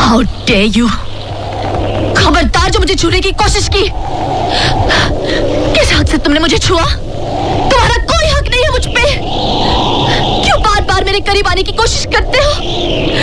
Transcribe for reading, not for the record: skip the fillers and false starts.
How dare you! खबरदार जो मुझे छूने की कोशिश की। किस हक से तुमने मुझे छुआ? तुम्हारा कोई हक नहीं है मुझ पे। क्यों बार-बार मेरे करीब आने की कोशिश करते हो?